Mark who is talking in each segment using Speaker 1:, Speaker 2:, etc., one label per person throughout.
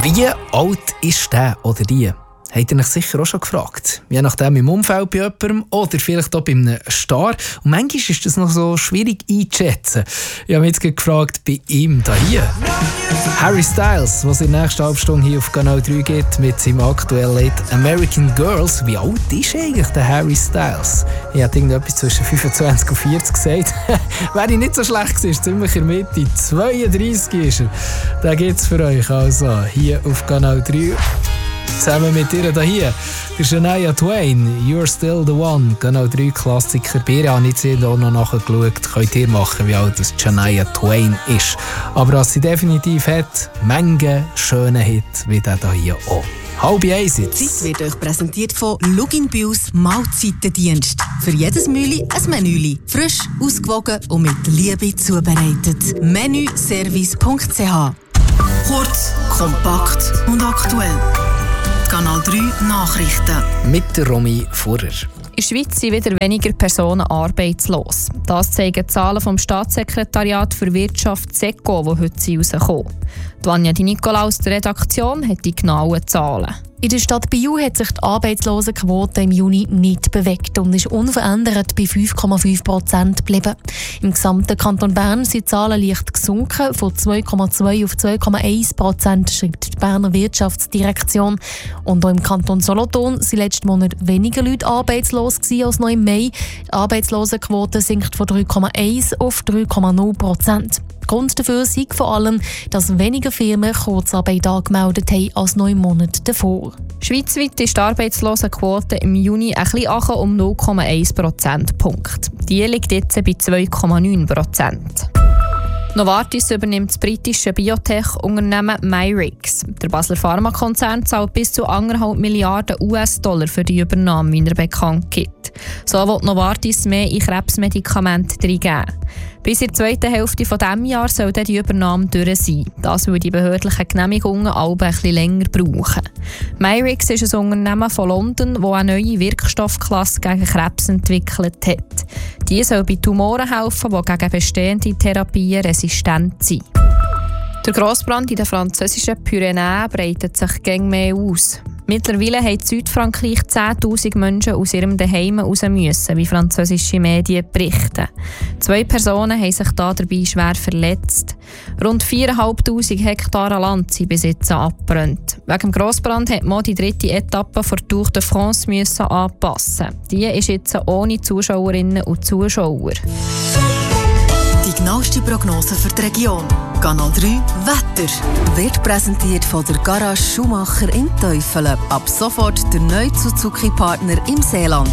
Speaker 1: Wie alt ist der oder die? Habt ihr euch sicher auch schon gefragt. Je nachdem im Umfeld bei jemandem oder vielleicht auch bei einem Star. Und manchmal ist das noch so schwierig einzuschätzen. Ich habe mich jetzt gefragt bei ihm hier. Harry Styles, was in der nächsten Halbstunde hier auf Kanal 3 geht mit seinem aktuellen Lied American Girls. Wie alt ist eigentlich der Harry Styles? Ich hätte irgendetwas zwischen 25 und 40 gesagt. Wäre nicht so schlecht gewesen, ziemlich in der Mitte. 32 ist er. Den gibt es für euch also hier auf Kanal 3. Zusammen mit ihr hier, der Shania Twain, You're Still the One. Genau 3 Klassiker. Bei ihr habe ich jetzt auch noch nachgeschaut. Könnt ihr machen, wie alt das Shania Twain ist. Aber was sie definitiv hat, Menge schöne Hits wie der hier auch. 12:30 jetzt.
Speaker 2: Die Zeit wird euch präsentiert von Login bei uns Mahlzeitendienst. Für jedes Mühli ein Menüli. Frisch, ausgewogen und mit Liebe zubereitet. Menüservice.ch. Kurz, kompakt und aktuell. Kanal 3 Nachrichten.
Speaker 1: Mit der Romy Furrer.
Speaker 3: In der Schweiz sind wieder weniger Personen arbeitslos. Das zeigen Zahlen vom Staatssekretariat für Wirtschaft SECO, die heute rauskommen. Vanja Di Nicolaus der Redaktion hat die genauen Zahlen.
Speaker 4: In der Stadt Biel hat sich die Arbeitslosenquote im Juni nicht bewegt und ist unverändert bei 5,5% geblieben. Im gesamten Kanton Bern sind die Zahlen leicht gesunken, von 2,2 auf 2,1%, schreibt die Berner Wirtschaftsdirektion. Und auch im Kanton Solothurn sind letzten Monat weniger Leute arbeitslos als noch im Mai. Die Arbeitslosenquote sinkt von 3,1 auf 3,0%. Grund dafür ist vor allem, dass weniger Firmen Kurzarbeit angemeldet haben als 9 Monate davor.
Speaker 3: Schweizweit ist die Arbeitslosenquote im Juni ein bisschen um 0,1 Prozentpunkt. Die liegt jetzt bei 2,9%. Novartis übernimmt das britische Biotech-Unternehmen Myrix. Der Basler Pharmakonzern zahlt bis zu 1,5 Milliarden US-Dollar für die Übernahme, wie er bekannt gibt. So will Novartis mehr in Krebsmedikamente reingeben. Bis in der zweiten Hälfte dieses Jahres soll dann die Übernahme durch sein. Das will die behördlichen Genehmigungen alle ein bisschen länger brauchen. Myrix ist ein Unternehmen von London, das eine neue Wirkstoffklasse gegen Krebs entwickelt hat. Die soll bei Tumoren helfen, die gegen bestehende Therapien resistent sind. Der Grossbrand in den französischen Pyrenäen breitet sich gäng mehr aus. Mittlerweile haben in Südfrankreich 10'000 Menschen aus ihrem Zuhause raus müssen, wie französische Medien berichten. 2 Personen haben sich dabei schwer verletzt. Rund 4'500 Hektar Land sind bis jetzt abgebrannt. Wegen dem Grossbrand hat man die 3. Etappe der Tour de France müssen anpassen. Die ist jetzt ohne Zuschauerinnen und Zuschauer.
Speaker 2: Die genaueste Prognose für die Region. Kanal 3 Wetter wird präsentiert von der Garage Schumacher in Teufelen. Ab sofort der neue Suzuki-Partner im Seeland.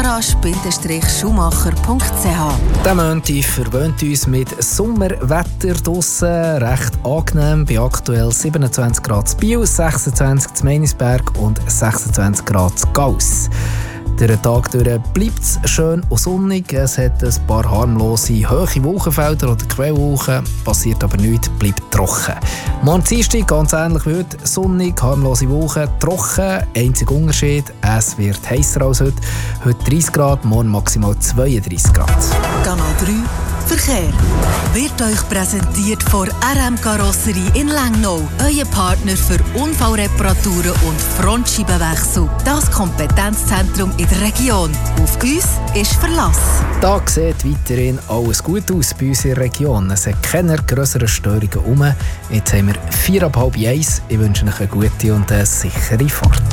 Speaker 2: Garage-schumacher.ch.
Speaker 1: Der Montag verwöhnt uns mit Sommerwetter draussen. Recht angenehm bei aktuell 27 Grad in Biel, 26 in Meinisberg und 26 Grad in Gauss. Der Tag durch bleibt es schön und sonnig. Es hat ein paar harmlose hohe Wolkenfelder oder Quellwolken. Passiert aber nichts, bleibt trocken. Morgen Dienstag ganz ähnlich wie heute. Sonnig, harmlose Wolken, trocken. Einziger Unterschied, es wird heißer als heute. Heute 30 Grad, morgen maximal 32 Grad.
Speaker 2: Kanal 3 Verkehr wird euch präsentiert von RM Karosserie in Lengnau. Euer Partner für Unfallreparaturen und Frontscheibenwechsel. Das Kompetenzzentrum in der Region. Auf uns ist Verlass.
Speaker 1: Da sieht weiterhin alles gut aus bei uns in der Region. Es hat keine grösseren Störungen herum. Jetzt haben wir 4:30. Ich wünsche euch eine gute und eine sichere Fahrt.